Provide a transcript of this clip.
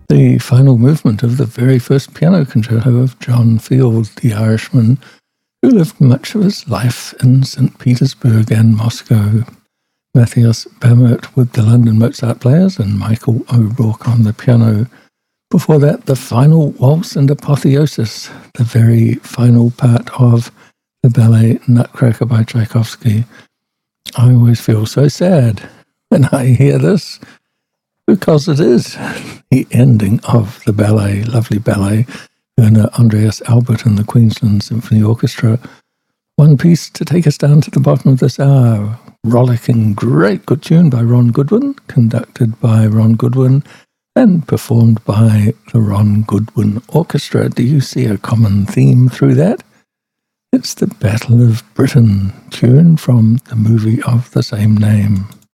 The final movement of the very first piano concerto of John Field, the Irishman, who lived much of his life in St. Petersburg and Moscow. Matthias Bamert with the London Mozart Players and Michael O'Rourke on the piano. Before that, the final waltz and apotheosis, the very final part of the ballet Nutcracker by Tchaikovsky. I always feel so sad when I hear this, because it is the ending of the ballet, lovely ballet, Werner Andreas Albert and the Queensland Symphony Orchestra. One piece to take us down to the bottom of this hour. Rollicking, great good tune by Ron Goodwin, conducted by Ron Goodwin, and performed by the Ron Goodwin Orchestra. Do you see a common theme through that? It's the Battle of Britain tune from the movie of the same name.